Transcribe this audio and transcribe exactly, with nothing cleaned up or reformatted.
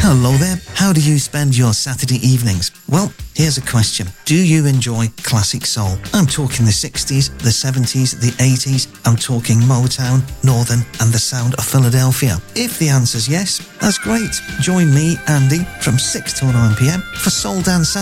Hello there. How do you spend your Saturday evenings? Well, here's a question. Do you enjoy classic soul? I'm talking the sixties, the seventies, the eighties. I'm talking Motown, Northern, and the sound of Philadelphia. If the answer's yes, that's great. Join me, Andy, from six till nine p m for Soul Dance